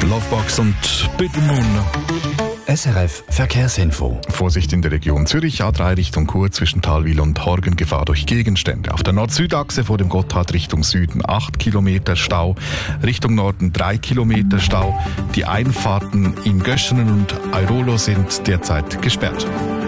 Lovebox und Bitte Moon. SRF Verkehrsinfo. Vorsicht in der Region Zürich, A3 Richtung Chur zwischen Thalwil und Horgen, Gefahr durch Gegenstände. Auf der Nord-Süd-Achse vor dem Gotthard Richtung Süden 8 Kilometer Stau, Richtung Norden 3 Kilometer Stau. Die Einfahrten in Göschenen und Airolo sind derzeit gesperrt.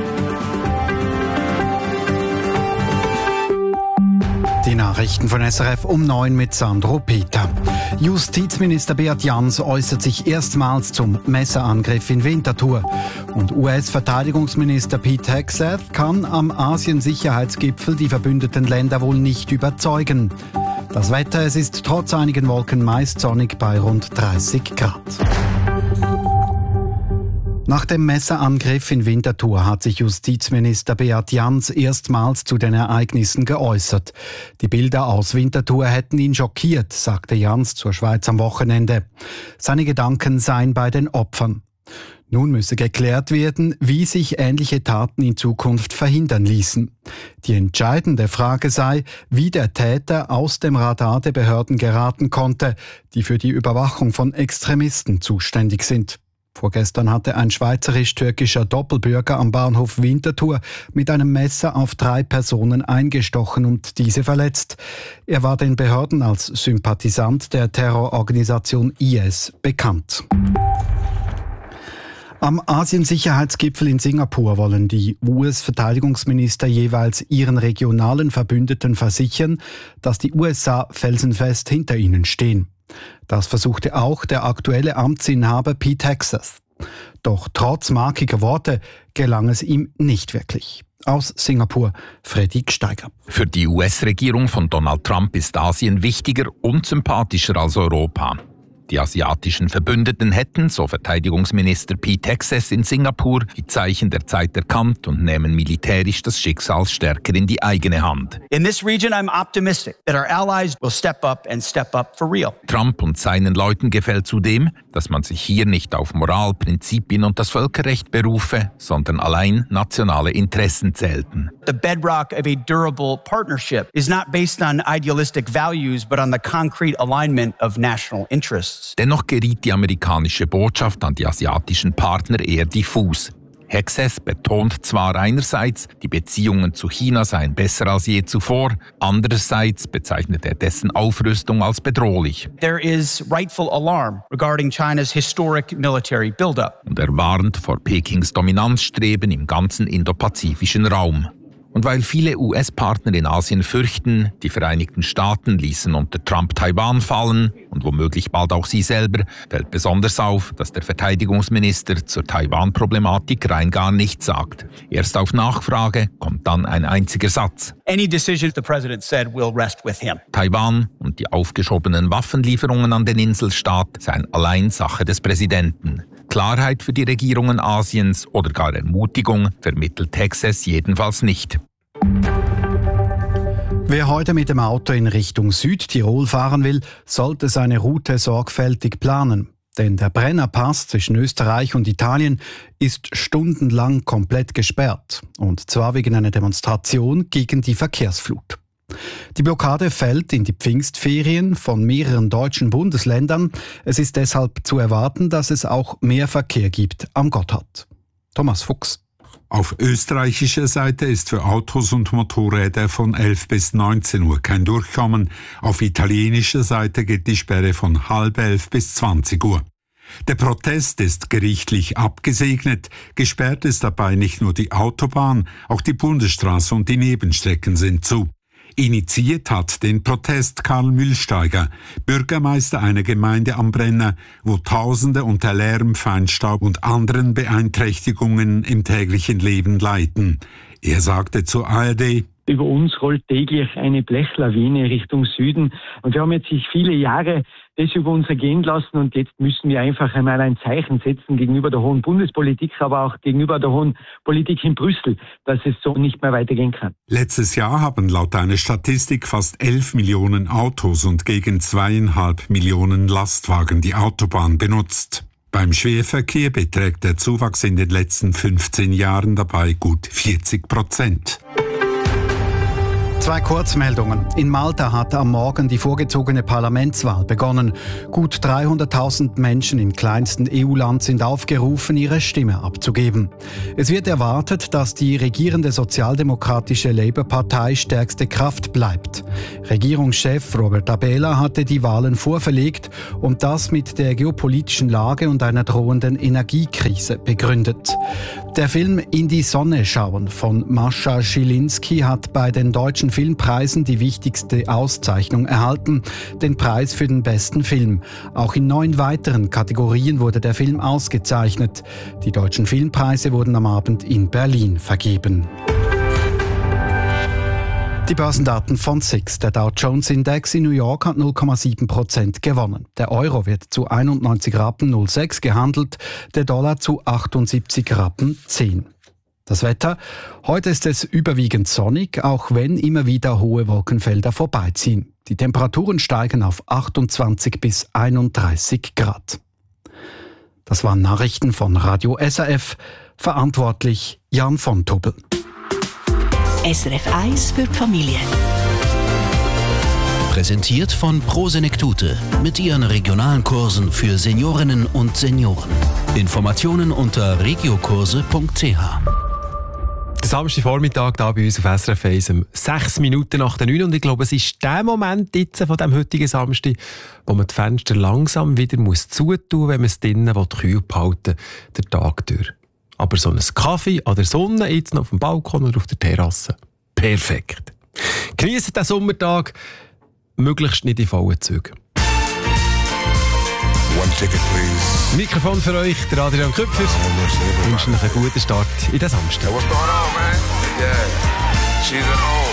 Die Nachrichten von SRF um 9 mit Sandro Peter. Justizminister Beat Jans äußert sich erstmals zum Messerangriff in Winterthur. Und US-Verteidigungsminister Pete Hegseth kann am Asien-Sicherheitsgipfel die verbündeten Länder wohl nicht überzeugen. Das Wetter, es ist trotz einigen Wolken meist sonnig bei rund 30 Grad. Nach dem Messerangriff in Winterthur hat sich Justizminister Beat Jans erstmals zu den Ereignissen geäußert. Die Bilder aus Winterthur hätten ihn schockiert, sagte Jans zur Schweiz am Wochenende. Seine Gedanken seien bei den Opfern. Nun müsse geklärt werden, wie sich ähnliche Taten in Zukunft verhindern ließen. Die entscheidende Frage sei, wie der Täter aus dem Radar der Behörden geraten konnte, die für die Überwachung von Extremisten zuständig sind. Vorgestern hatte ein schweizerisch-türkischer Doppelbürger am Bahnhof Winterthur mit einem Messer auf 3 Personen eingestochen und diese verletzt. Er war den Behörden als Sympathisant der Terrororganisation IS bekannt. Am Asien-Sicherheitsgipfel in Singapur wollen die US-Verteidigungsminister jeweils ihren regionalen Verbündeten versichern, dass die USA felsenfest hinter ihnen stehen. Das versuchte auch der aktuelle Amtsinhaber Pete Hegseth. Doch trotz markiger Worte gelang es ihm nicht wirklich. Aus Singapur, Freddy Gsteiger. Für die US-Regierung von Donald Trump ist Asien wichtiger und sympathischer als Europa. Die asiatischen Verbündeten hätten, so Verteidigungsminister Pete Hegseth in Singapur, die Zeichen der Zeit erkannt und nehmen militärisch das Schicksal stärker in die eigene Hand. In this region, I'm optimistic that our allies will step up and step up for real. Trump und seinen Leuten gefällt zudem, dass man sich hier nicht auf Moral, Prinzipien und das Völkerrecht berufe, sondern allein nationale Interessen zählten. The bedrock of a durable partnership is not based on idealistic values, but on the concrete alignment of national interests. Dennoch geriet die amerikanische Botschaft an die asiatischen Partner eher diffus. Hegseth betont zwar einerseits, die Beziehungen zu China seien besser als je zuvor, andererseits bezeichnet er dessen Aufrüstung als bedrohlich. There is rightful alarm regarding China's historic military buildup. Und er warnt vor Pekings Dominanzstreben im ganzen indopazifischen Raum. Und weil viele US-Partner in Asien fürchten, die Vereinigten Staaten ließen unter Trump Taiwan fallen und womöglich bald auch sie selber, fällt besonders auf, dass der Verteidigungsminister zur Taiwan-Problematik rein gar nichts sagt. Erst auf Nachfrage kommt dann ein einziger Satz. Any decision the president said will rest with him. Taiwan und die aufgeschobenen Waffenlieferungen an den Inselstaat seien allein Sache des Präsidenten. Klarheit für die Regierungen Asiens oder gar Ermutigung vermittelt Hegseth jedenfalls nicht. Wer heute mit dem Auto in Richtung Südtirol fahren will, sollte seine Route sorgfältig planen. Denn der Brennerpass zwischen Österreich und Italien ist stundenlang komplett gesperrt. Und zwar wegen einer Demonstration gegen die Verkehrsflut. Die Blockade fällt in die Pfingstferien von mehreren deutschen Bundesländern. Es ist deshalb zu erwarten, dass es auch mehr Verkehr gibt am Gotthard. Thomas Fuchs. Auf österreichischer Seite ist für Autos und Motorräder von 11 bis 19 Uhr kein Durchkommen. Auf italienischer Seite geht die Sperre von 10:30 bis 20 Uhr. Der Protest ist gerichtlich abgesegnet. Gesperrt ist dabei nicht nur die Autobahn, auch die Bundesstraße und die Nebenstrecken sind zu. Initiiert hat den Protest Karl Mühlsteiger, Bürgermeister einer Gemeinde am Brenner, wo Tausende unter Lärm, Feinstaub und anderen Beeinträchtigungen im täglichen Leben leiden. Er sagte zur ARD: Über uns rollt täglich eine Blechlawine Richtung Süden. Und wir haben jetzt sich viele Jahre das über uns ergehen lassen. Und jetzt müssen wir einfach einmal ein Zeichen setzen gegenüber der hohen Bundespolitik, aber auch gegenüber der hohen Politik in Brüssel, dass es so nicht mehr weitergehen kann. Letztes Jahr haben laut einer Statistik fast 11 Millionen Autos und gegen 2,5 Millionen Lastwagen die Autobahn benutzt. Beim Schwerverkehr beträgt der Zuwachs in den letzten 15 Jahren dabei gut 40%. Zwei Kurzmeldungen. In Malta hat am Morgen die vorgezogene Parlamentswahl begonnen. Gut 300.000 Menschen im kleinsten EU-Land sind aufgerufen, ihre Stimme abzugeben. Es wird erwartet, dass die regierende sozialdemokratische Labour-Partei stärkste Kraft bleibt. Regierungschef Robert Abela hatte die Wahlen vorverlegt und das mit der geopolitischen Lage und einer drohenden Energiekrise begründet. Der Film In die Sonne schauen von Mascha Schilinski hat bei den deutschen Filmpreisen die wichtigste Auszeichnung erhalten, den Preis für den besten Film. Auch in 9 weiteren Kategorien wurde der Film ausgezeichnet. Die deutschen Filmpreise wurden am Abend in Berlin vergeben. Die Börsendaten von SIX. Der Dow Jones Index in New York hat 0,7% gewonnen. Der Euro wird zu 91,06 Rappen gehandelt, der Dollar zu 78,10 Rappen. Das Wetter. Heute ist es überwiegend sonnig, auch wenn immer wieder hohe Wolkenfelder vorbeiziehen. Die Temperaturen steigen auf 28 bis 31 Grad. Das waren Nachrichten von Radio SRF. Verantwortlich Jan von Tobel. SRF 1 für die Familie. Präsentiert von Pro Senektute mit ihren regionalen Kursen für Seniorinnen und Senioren. Informationen unter regiokurse.ch. Der Samstagvormittag hier bei uns auf SRF 1 um 6 Minuten nach der 9. Und ich glaube, es ist der Moment jetzt von diesem heutigen Samstag, wo man die Fenster langsam wieder zutun muss, wenn man es drinnen kühl behalten will, den Tag durch. Aber so ein Kaffee an der Sonne, jetzt noch auf dem Balkon oder auf der Terrasse, perfekt. Genießt den Sommertag, möglichst nicht in vollen Zügen. One ticket, please. Mikrofon für euch, der Adrian Köpfer. Ich wünsche euch einen guten Start in den Samstag. Hey, what's going on, man? Yeah, she's at home.